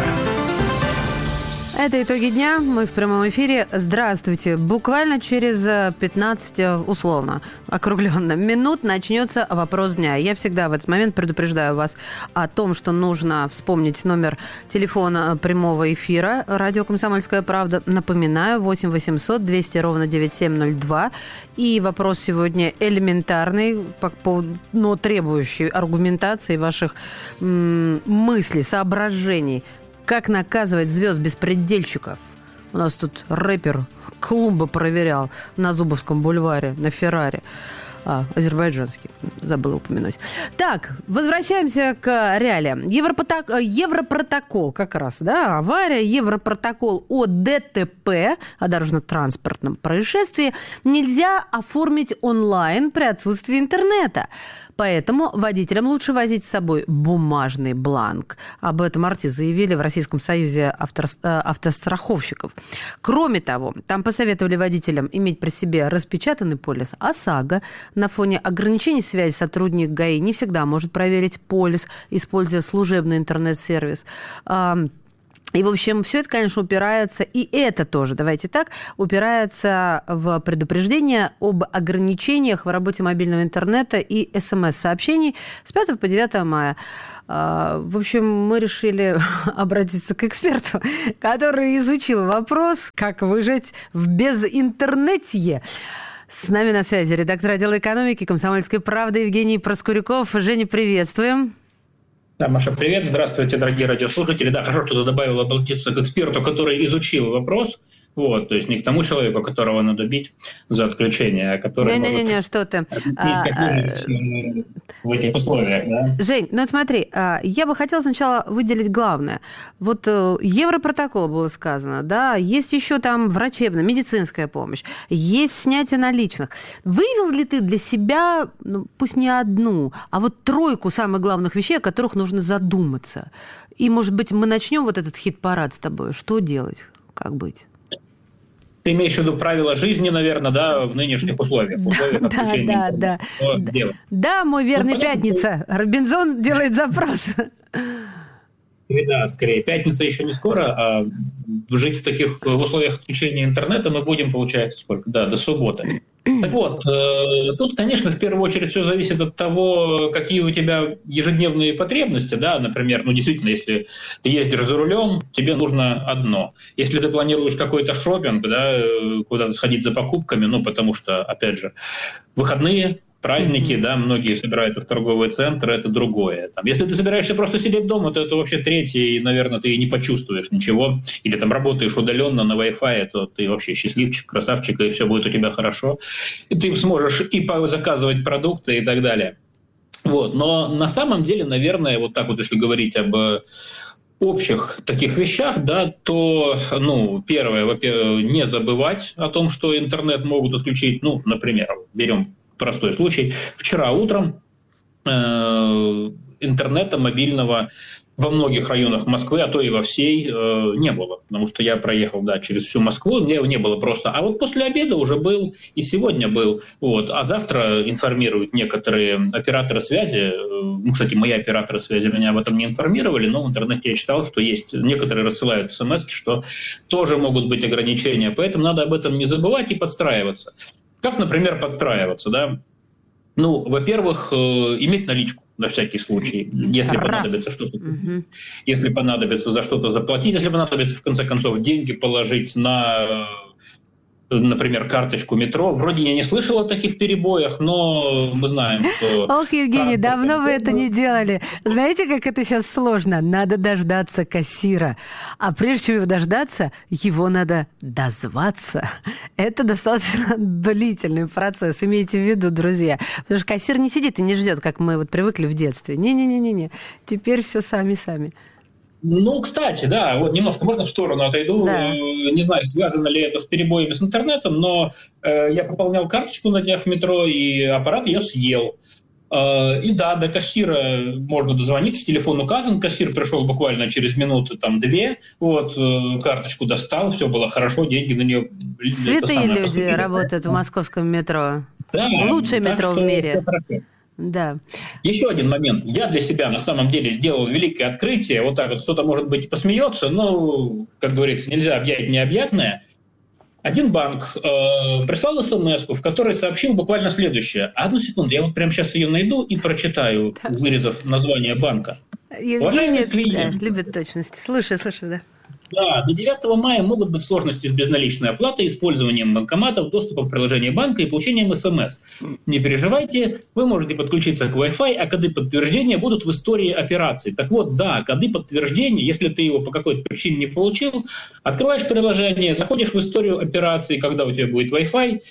Это «Итоги дня». Мы в прямом эфире. Здравствуйте. Буквально через 15, условно, округленно, минут начнется вопрос дня. Я всегда в этот момент предупреждаю вас о том, что нужно вспомнить номер телефона прямого эфира радио «Комсомольская правда». Напоминаю, 8 800 200 ровно 9702. И вопрос сегодня элементарный, но требующий аргументации ваших мыслей, соображений. Как наказывать звезд-беспредельщиков? У нас тут рэпер Клумба проверял на Зубовском бульваре, на Феррари. Азербайджанский, забыла упомянуть. Так, возвращаемся к реалиям. Европротокол как раз, да, авария. Европротокол о ДТП, о дорожно-транспортном происшествии, нельзя оформить онлайн при отсутствии интернета. Поэтому водителям лучше возить с собой бумажный бланк. Об этом АРТИ заявили в Российском союзе автостраховщиков. Кроме того, там посоветовали водителям иметь при себе распечатанный полис ОСАГО. На фоне ограничений связи сотрудник ГАИ не всегда может проверить полис, используя служебный интернет-сервис. И, в общем, все это, конечно, упирается, и это тоже, давайте так, упирается в предупреждение об ограничениях в работе мобильного интернета и СМС-сообщений с 5 по 9 мая. В общем, мы решили обратиться к эксперту, который изучил вопрос, как выжить в безинтернетье. С нами на связи редактор отдела экономики «Комсомольской правды» Евгений Проскуряков. Женя, приветствуем. Да, Маша, привет. Здравствуйте, дорогие радиослушатели. Да, хорошо, что ты добавила обратиться к эксперту, который изучил вопрос. Вот, то есть не к тому человеку, которого надо бить за отключение, а который Не-не-не, что ты. В этих условиях, да? Жень, ну смотри, я бы хотела сначала выделить главное. Вот Европротокол было сказано, да, есть еще там врачебная, медицинская помощь, есть снятие наличных. Выявил ли ты для себя, ну, пусть не одну, а вот тройку самых главных вещей, о которых нужно задуматься? И, может быть, мы начнем вот этот хит-парад с тобой. Что делать? Как быть? Ты имеешь в виду правила жизни, наверное, да, в нынешних условиях? Да, мой верный Пятница. Робинзон делает запрос. Да, скорее. Пятница еще не скоро, а жить в таких условиях отключения интернета мы будем, получается, сколько? Да, до субботы. Так вот, тут, конечно, в первую очередь все зависит от того, какие у тебя ежедневные потребности, да, например, ну, действительно, если ты ездишь за рулем, тебе нужно одно. Если ты планируешь какой-то шопинг, да, куда-то сходить за покупками, ну, потому что, опять же, выходные, праздники, да, многие собираются в торговые центры, это другое. Там, если ты собираешься просто сидеть дома, то это вообще третье, и, наверное, ты не почувствуешь ничего. Или там работаешь удаленно на Wi-Fi, то ты вообще счастливчик, красавчик, и все будет у тебя хорошо. И ты сможешь и заказывать продукты и так далее. Вот. Но на самом деле, наверное, вот так вот, если говорить об общих таких вещах, да, то, ну, первое, во-первых, не забывать о том, что интернет могут отключить, ну, например, берем простой случай. Вчера утром интернета мобильного во многих районах Москвы, а то и во всей, не было. Потому что я проехал, да, через всю Москву, мне не было просто. А вот после обеда уже был, и сегодня был. Вот. А завтра информируют некоторые операторы связи. Ну, кстати, мои операторы связи меня об этом не информировали, но в интернете я читал, что есть некоторые рассылают смс, что тоже могут быть ограничения. Поэтому надо об этом не забывать и подстраиваться. Как, например, подстраиваться, да? Ну, во-первых, иметь наличку на всякий случай, если понадобится что-то, если понадобится за что-то заплатить, если понадобится, в конце концов, деньги положить на, например, карточку метро. Вроде я не слышал о таких перебоях, но мы знаем, что... Ох, Евгений, давно вы это не делали. Знаете, как это сейчас сложно? Надо дождаться кассира. А прежде чем его дождаться, его надо дозваться. Это достаточно длительный процесс, имейте в виду, друзья. Потому что кассир не сидит и не ждет, как мы вот привыкли в детстве. Не-не-не-не. Теперь все сами-сами. Ну, кстати, да, вот немножко можно в сторону отойду. Да. Не знаю, связано ли это с перебоями с интернетом, но я пополнял карточку на днях в метро, и аппарат ее съел. И да, до кассира можно дозвониться, телефон указан, кассир пришел буквально через минуты, там, 2, вот, карточку достал, все было хорошо, деньги на нее... Святые люди работают в московском метро. Да, лучшее метро в мире. Да. Еще один момент. Я для себя на самом деле сделал великое открытие. Вот так вот кто-то, может быть, посмеется, но, как говорится, нельзя объять необъятное. Один банк прислал смс-ку, в которой сообщил буквально следующее. Одну секунду, я вот прямо сейчас ее найду и прочитаю, вырезав название банка. Евгений любит точность. Слушай, да. Да, до 9 мая могут быть сложности с безналичной оплатой, использованием банкоматов, доступом к приложению банка и получением СМС. Не переживайте, вы можете подключиться к Wi-Fi, а коды подтверждения будут в истории операций. Так вот, да, коды подтверждения, если ты его по какой-то причине не получил, открываешь приложение, заходишь в историю операций, когда у тебя будет Wi-Fi,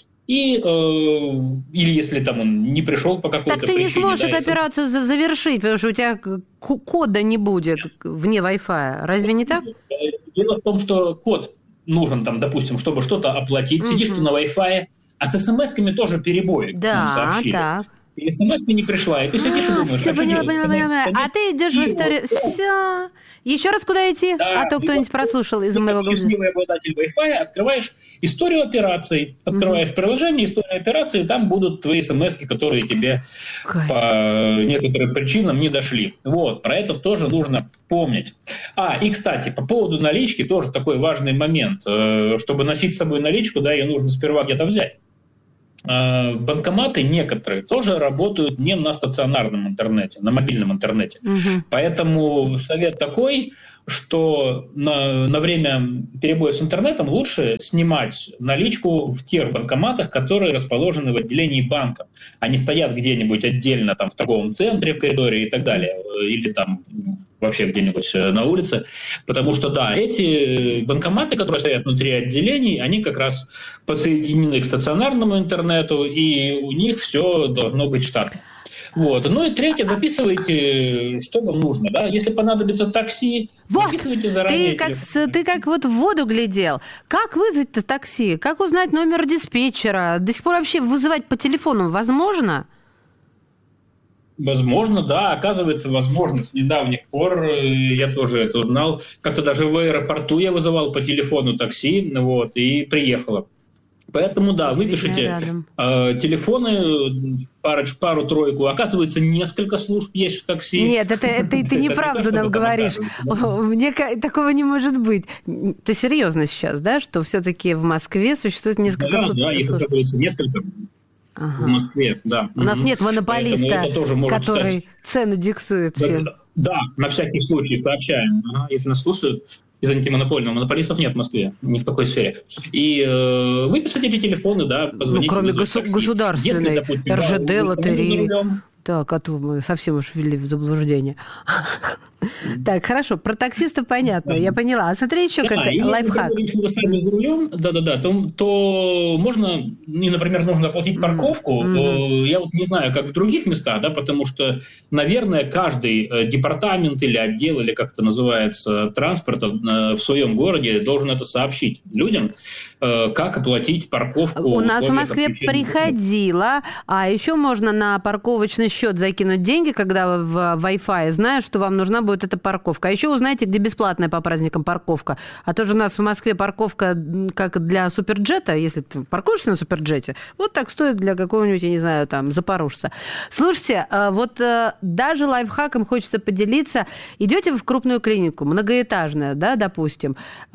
или если там он не пришел по какой-то причине. Так ты не сможешь эту операцию завершить, потому что у тебя кода не будет вне Wi-Fi. Разве не так? Дело в том, что код нужен, там, допустим, чтобы что-то оплатить. Сидишь ты на Wi-Fi, а с смс-ками тоже перебои. Да, так. и смс не пришла, и ты сидишь и думаешь, все, поняла. А ты идешь в историю. Все. Еще раз куда идти? Да, а то кто-нибудь прослушал из моего голоса. Счастливый обладатель Wi-Fi, открываешь историю операций, открываешь приложение, историю операций, там будут твои смс-ки, которые тебе по некоторым причинам не дошли. Вот, про это тоже нужно помнить. И, кстати, по поводу налички, тоже такой важный момент. Чтобы носить с собой наличку, да, ее нужно сперва где-то взять. Банкоматы некоторые тоже работают не на стационарном интернете, на мобильном интернете. Поэтому совет такой, что на время перебоя с интернетом лучше снимать наличку в тех банкоматах, которые расположены в отделении банка. Они стоят где-нибудь отдельно там, в торговом центре, в коридоре и так далее. Или там вообще где-нибудь на улице. Потому что, да, эти банкоматы, которые стоят внутри отделений, они как раз подсоединены к стационарному интернету, и у них все должно быть штатно. Вот. Ну и третье, записывайте, что вам нужно. Да? Если понадобится такси, записывайте заранее. Ты как вот в воду глядел. Как вызвать-то такси? Как узнать номер диспетчера? До сих пор вообще вызывать по телефону возможно? Возможно, да. Оказывается, возможно. С недавних пор я тоже это узнал. Как-то даже в аэропорту я вызывал по телефону такси, вот, и приехала. Поэтому, да, выпишите телефоны, пару-тройку. Оказывается, несколько служб есть в такси. Нет, это ты неправду нам говоришь. Мне такого не может быть. Ты серьезно сейчас, да, что все-таки в Москве существует несколько служб? Да, их, оказывается, несколько. В Москве, да. У нас нет монополиста, который цены диктует всем. Да, на всякий случай сообщаем. Если нас слушают из антимонопольного, монополистов нет в Москве, ни в какой сфере. И выписать эти телефоны, да, позвонить. Кроме государственной, если, РЖД, лотереи. Так, а то мы совсем уж ввели в заблуждение. Так, хорошо, про таксистов понятно, я поняла. А смотри, еще как лайфхак. Если вы сами за рулем, то можно, например, нужно оплатить парковку. Я вот не знаю, как в других местах, да, потому что, наверное, каждый департамент или отдел, или как это называется, транспорта в своем городе должен это сообщить людям, как оплатить парковку. У нас в Москве приходило, а еще можно на парковочный счет закинуть деньги, когда вы в Wi-Fi, зная, что вам нужна будет эта парковка. А еще узнаете, где бесплатная по праздникам парковка. А то же у нас в Москве парковка как для суперджета, если ты паркуешься на суперджете, вот так стоит для какого-нибудь, я не знаю, там, запорожца. Слушайте, вот даже лайфхаком хочется поделиться. Идете вы в крупную клинику, многоэтажная, да, допустим,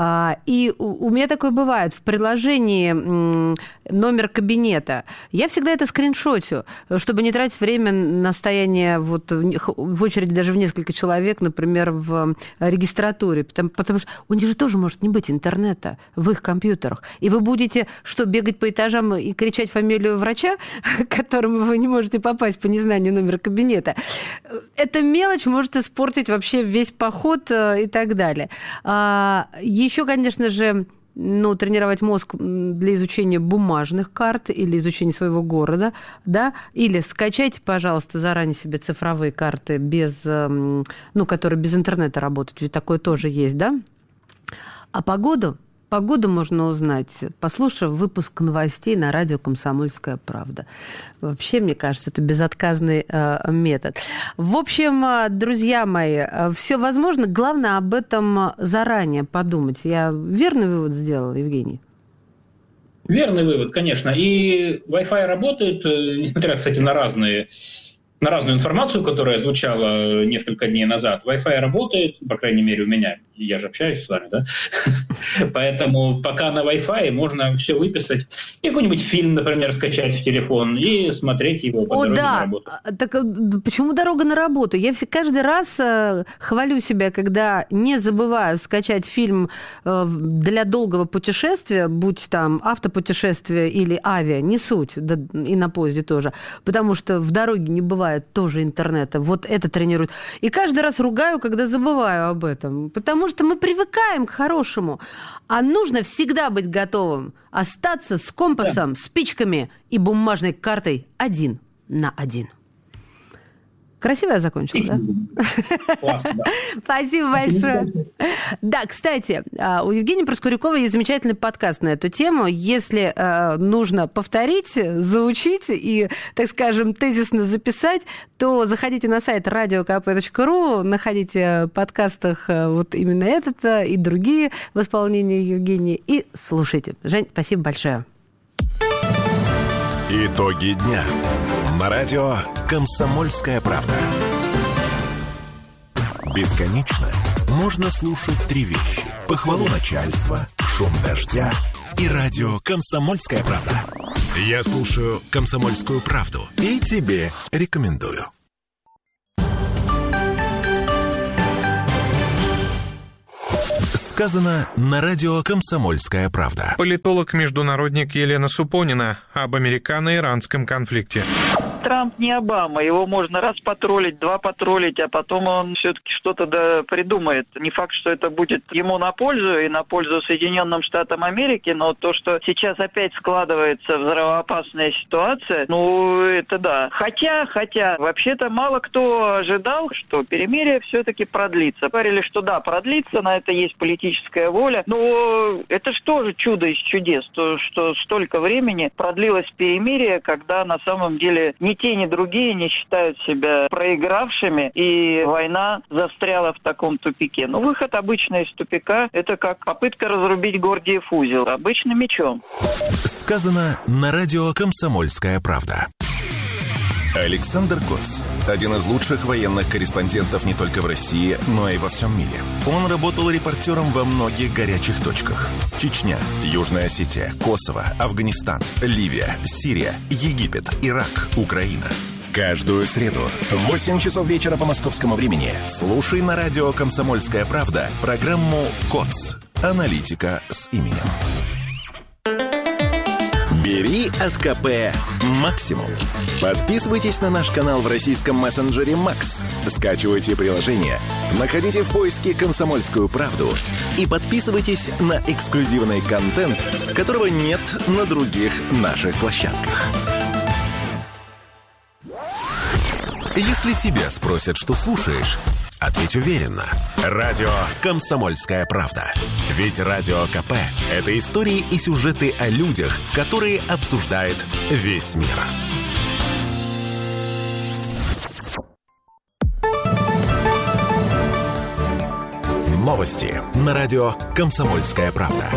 и у меня такое бывает. В приложении номер кабинета. Я всегда это скриншотю, чтобы не тратить время на стояние вот в очереди даже в несколько человек, например, в регистратуре, потому что у них же тоже может не быть интернета в их компьютерах. И вы будете что, бегать по этажам и кричать фамилию врача, к которому вы не можете попасть по незнанию номера кабинета. Эта мелочь может испортить вообще весь поход и так далее. Еще, конечно же, тренировать мозг для изучения бумажных карт или изучения своего города, да, или скачайте, пожалуйста, заранее себе цифровые карты, которые без интернета работают, ведь такое тоже есть, да? А погоду можно узнать, послушав выпуск новостей на радио «Комсомольская правда». Вообще, мне кажется, это безотказный метод. В общем, друзья мои, все возможно. Главное об этом заранее подумать. Я верный вывод сделала, Евгений? Верный вывод, конечно. И Wi-Fi работает, несмотря, кстати, на разную информацию, которая звучала несколько дней назад. Wi-Fi работает, по крайней мере, у меня. Я же общаюсь с вами, да? Поэтому пока на Wi-Fi можно все выписать. И какой-нибудь фильм, например, скачать в телефон и смотреть его по дороге на работу. Так почему дорога на работу? Я каждый раз хвалю себя, когда не забываю скачать фильм для долгого путешествия, будь там автопутешествие или авиа, не суть, да, и на поезде тоже. Потому что в дороге не бывает тоже интернета. Вот это тренирует. И каждый раз ругаю, когда забываю об этом. Потому что мы привыкаем к хорошему. А нужно всегда быть готовым остаться с компасом, спичками и бумажной картой 1 на 1. Красиво я закончила, да? Классно, да. Спасибо большое. Да, кстати, у Евгения Проскурякова есть замечательный подкаст на эту тему. Если нужно повторить, заучить и, так скажем, тезисно записать, то заходите на сайт radiokp.ru, находите в подкастах вот именно этот и другие в исполнении Евгении и слушайте. Жень, спасибо большое. Итоги дня. На радио «Комсомольская правда». Бесконечно можно слушать три вещи. Похвалу начальства, шум дождя и радио «Комсомольская правда». Я слушаю «Комсомольскую правду» и тебе рекомендую. Сказано на радио «Комсомольская правда». Политолог-международник Елена Супонина об американо-иранском конфликте. Трамп не Обама, его можно раз потроллить, два потроллить, а потом он все-таки что-то придумает. Не факт, что это будет ему на пользу и на пользу Соединенным Штатам Америки, но то, что сейчас опять складывается взрывоопасная ситуация, это да. Хотя, вообще-то мало кто ожидал, что перемирие все-таки продлится. Говорили, что да, продлится, на это есть политическая воля, но это же тоже чудо из чудес, что столько времени продлилось перемирие, когда на самом деле ни те, ни другие не считают себя проигравшими, и война застряла в таком тупике. Выход обычно из тупика – это как попытка разрубить Гордиев узел, обычно мечом. Сказано на радио «Комсомольская правда». Александр Коц – один из лучших военных корреспондентов не только в России, но и во всем мире. Он работал репортером во многих горячих точках. Чечня, Южная Осетия, Косово, Афганистан, Ливия, Сирия, Египет, Ирак, Украина. Каждую среду в 8 часов вечера по московскому времени слушай на радио «Комсомольская правда» программу «КОЦ. Аналитика с именем». Бери от КП максимум. Подписывайтесь на наш канал в российском мессенджере Макс. Скачивайте приложение, находите в поиске «Комсомольскую правду» и подписывайтесь на эксклюзивный контент, которого нет на других наших площадках. Если тебя спросят, что слушаешь, ответь уверенно. Радио «Комсомольская правда». Ведь Радио КП – это истории и сюжеты о людях, которые обсуждает весь мир. Новости на радио «Комсомольская правда».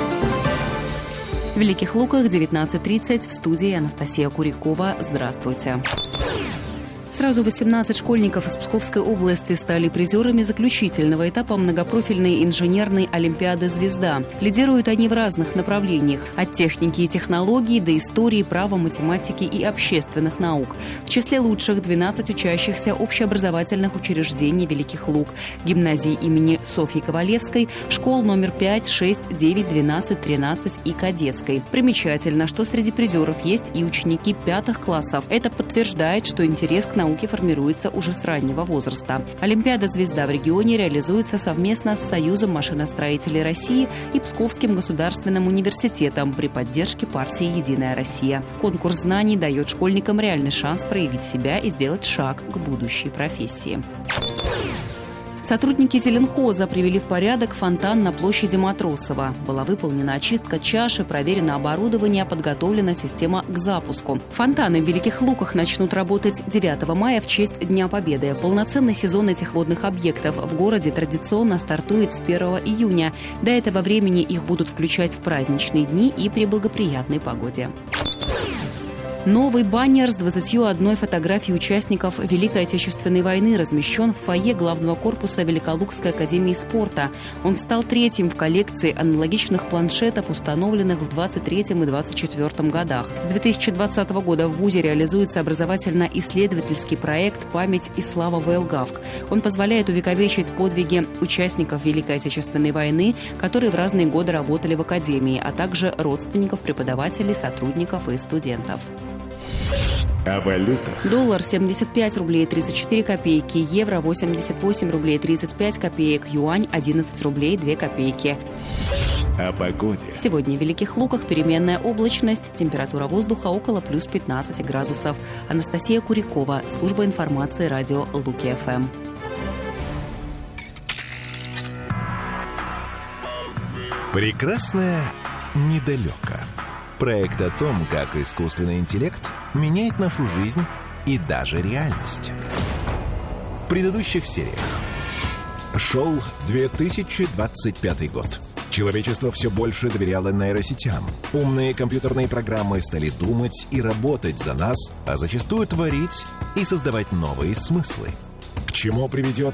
В Великих Луках 19:30 в студии Анастасия Курякова. Здравствуйте. Сразу 18 школьников из Псковской области стали призерами заключительного этапа многопрофильной инженерной олимпиады «Звезда». Лидируют они в разных направлениях – от техники и технологий до истории, права, математики и общественных наук. В числе лучших 12 учащихся общеобразовательных учреждений Великих Луг, гимназии имени Софьи Ковалевской, школ номер 5, 6, 9, 12, 13 и кадетской. Примечательно, что среди призеров есть и ученики 5 классов. Это подтверждает, что интерес к науке формируется уже с раннего возраста. Олимпиада «Звезда» в регионе реализуется совместно с Союзом машиностроителей России и Псковским государственным университетом при поддержке партии «Единая Россия». Конкурс знаний дает школьникам реальный шанс проявить себя и сделать шаг к будущей профессии. Сотрудники Зеленхоза привели в порядок фонтан на площади Матросова. Была выполнена очистка чаши, проверено оборудование, подготовлена система к запуску. Фонтаны в Великих Луках начнут работать 9 мая в честь Дня Победы. Полноценный сезон этих водных объектов в городе традиционно стартует с 1 июня. До этого времени их будут включать в праздничные дни и при благоприятной погоде. Новый баннер с 21 фотографией участников Великой Отечественной войны размещен в фойе главного корпуса Великолукской академии спорта. Он стал третьим в коллекции аналогичных планшетов, установленных в 23 и 24 годах. С 2020 года в ВУЗе реализуется образовательно-исследовательский проект «Память и слава ВЛГАВК». Он позволяет увековечить подвиги участников Великой Отечественной войны, которые в разные годы работали в академии, а также родственников преподавателей, сотрудников и студентов. О валютах. Доллар 75 рублей 34 копейки, евро 88 рублей 35 копеек, юань 11 рублей 2 копейки. О погоде. Сегодня в Великих Луках переменная облачность, температура воздуха около плюс 15 градусов. Анастасия Курякова, служба информации радио Луки-ФМ. Прекрасное недалеко. Проект о том, как искусственный интеллект меняет нашу жизнь и даже реальность. В предыдущих сериях. Шел 2025 год. Человечество все больше доверяло нейросетям. Умные компьютерные программы стали думать и работать за нас, а зачастую творить и создавать новые смыслы. К чему приведет